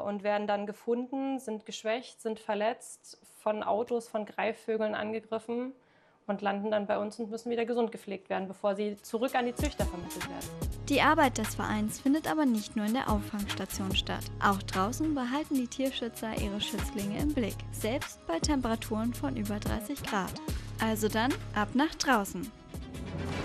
und werden dann gefunden, sind geschwächt, sind verletzt, von Autos, von Greifvögeln angegriffen und landen dann bei uns und müssen wieder gesund gepflegt werden, bevor sie zurück an die Züchter vermittelt werden. Die Arbeit des Vereins findet aber nicht nur in der Auffangstation statt. Auch draußen behalten die Tierschützer ihre Schützlinge im Blick, selbst bei Temperaturen von über 30 Grad. Also dann ab nach draußen!